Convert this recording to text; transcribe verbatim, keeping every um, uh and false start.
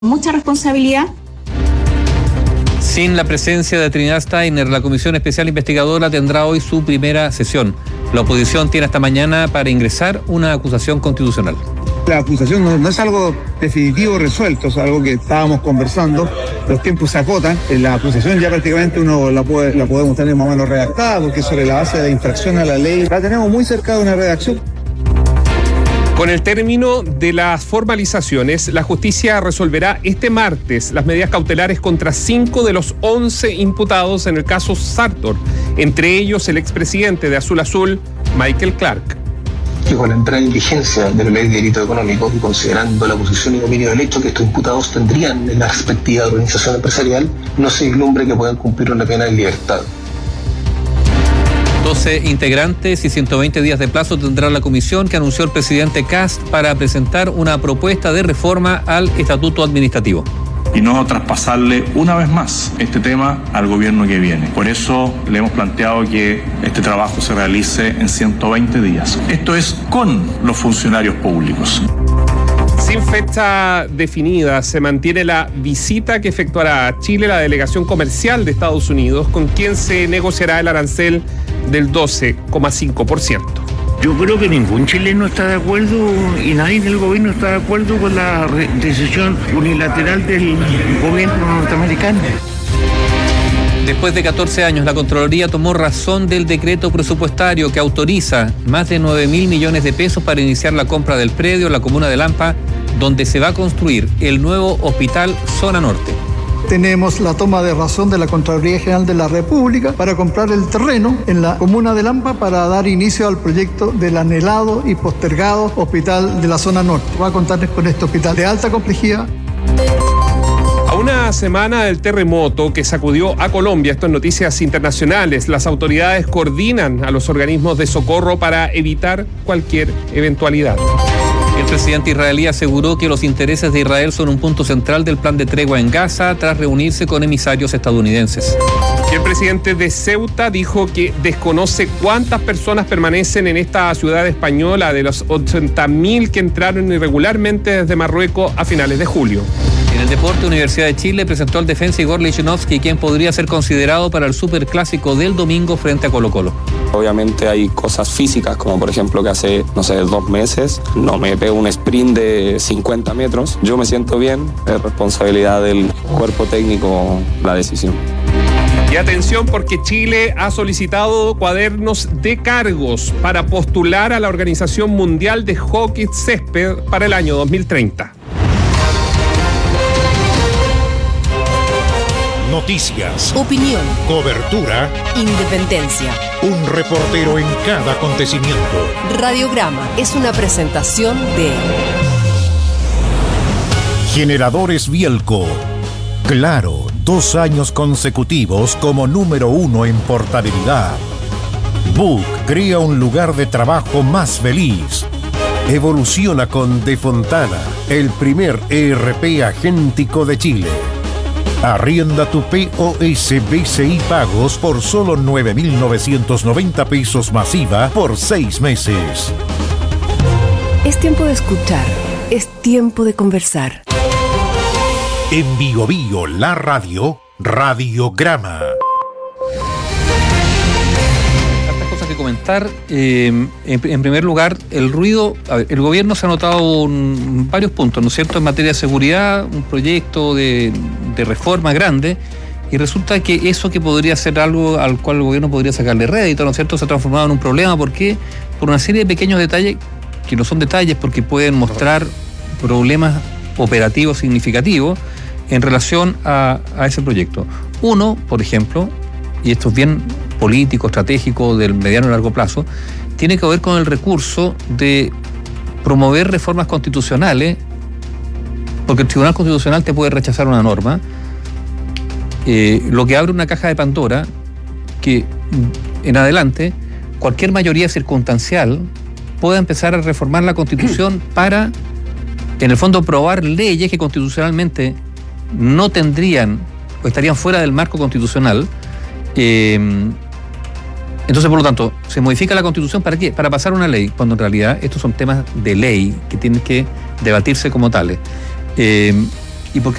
mucha responsabilidad. Sin la presencia de Trinidad Steiner, la Comisión Especial Investigadora tendrá hoy su primera sesión. La oposición tiene hasta mañana para ingresar una acusación constitucional. La acusación no, no es algo definitivo resuelto, es algo que estábamos conversando, los tiempos se acotan, la acusación ya prácticamente uno la, puede, la podemos tener más o menos redactada, porque sobre la base de infracción a la ley la tenemos muy cerca de una redacción. Con el término de las formalizaciones, la justicia resolverá este martes las medidas cautelares contra cinco de los once imputados en el caso Sartor, entre ellos el expresidente de Azul Azul, Michael Clark. Que con la entrada en vigencia de la ley de delito económico y considerando la posición y dominio del hecho que estos imputados tendrían en la respectiva organización empresarial, no se vislumbre que puedan cumplir una pena en libertad. doce integrantes y ciento veinte días de plazo tendrá la comisión que anunció el presidente Kast para presentar una propuesta de reforma al estatuto administrativo. Y no traspasarle una vez más este tema al gobierno que viene. Por eso le hemos planteado que este trabajo se realice en ciento veinte días. Esto es con los funcionarios públicos. Sin fecha definida, se mantiene la visita que efectuará a Chile la delegación comercial de Estados Unidos, con quien se negociará el arancel del doce coma cinco por ciento. Yo creo que ningún chileno está de acuerdo y nadie del gobierno está de acuerdo con la decisión unilateral del gobierno norteamericano. Después de catorce años, la Contraloría tomó razón del decreto presupuestario que autoriza más de nueve mil millones de pesos para iniciar la compra del predio en la comuna de Lampa, donde se va a construir el nuevo Hospital Zona Norte. Tenemos la toma de razón de la Contraloría General de la República para comprar el terreno en la comuna de Lampa para dar inicio al proyecto del anhelado y postergado Hospital de la Zona Norte. Va a contar con este hospital de alta complejidad. A una semana del terremoto que sacudió a Colombia, esto es noticias internacionales, las autoridades coordinan a los organismos de socorro para evitar cualquier eventualidad. El presidente israelí aseguró que los intereses de Israel son un punto central del plan de tregua en Gaza tras reunirse con emisarios estadounidenses. Y el presidente de Ceuta dijo que desconoce cuántas personas permanecen en esta ciudad española de los ochenta mil que entraron irregularmente desde Marruecos a finales de julio. En el deporte, Universidad de Chile presentó al defensa Igor Lichnowsky, quien podría ser considerado para el superclásico del domingo frente a Colo-Colo. Obviamente hay cosas físicas, como por ejemplo que hace, no sé, dos meses no me pego un sprint de cincuenta metros. Yo me siento bien, es responsabilidad del cuerpo técnico la decisión. Y atención, porque Chile ha solicitado cuadernos de cargos para postular a la Organización Mundial de Hockey Césped para el año dos mil treinta. Noticias, opinión, cobertura, independencia. Un reportero en cada acontecimiento. Radiograma es una presentación de Generadores Bielco. Claro, dos años consecutivos como número uno en portabilidad. Book crea un lugar de trabajo más feliz. Evoluciona con De Fontana, el primer E R P agéntico de Chile. Arrienda tu P O S B C I Pagos por solo nueve mil novecientos noventa pesos masiva por seis meses. Es tiempo de escuchar, es tiempo de conversar. En Bio Bio, la radio, Radiograma. Tantas cosas que comentar. Eh, en, en primer lugar, el ruido. A ver, el gobierno se ha notado un, varios puntos, ¿no es cierto?, en materia de seguridad, un proyecto de, de reforma grande, y resulta que eso que podría ser algo al cual el gobierno podría sacarle rédito, ¿no es cierto?, se ha transformado en un problema. ¿Por qué? Por una serie de pequeños detalles, que no son detalles porque pueden mostrar problemas operativos significativos en relación a, a ese proyecto. Uno, por ejemplo, y esto es bien político, estratégico, del mediano y largo plazo, tiene que ver con el recurso de promover reformas constitucionales, porque el Tribunal Constitucional te puede rechazar una norma, eh, lo que abre una caja de Pandora que en adelante cualquier mayoría circunstancial pueda empezar a reformar la Constitución para, en el fondo, aprobar leyes que constitucionalmente no tendrían o estarían fuera del marco constitucional. Eh, entonces, por lo tanto, se modifica la Constitución ¿para qué? Para pasar una ley, cuando en realidad estos son temas de ley que tienen que debatirse como tales. Eh, y por qué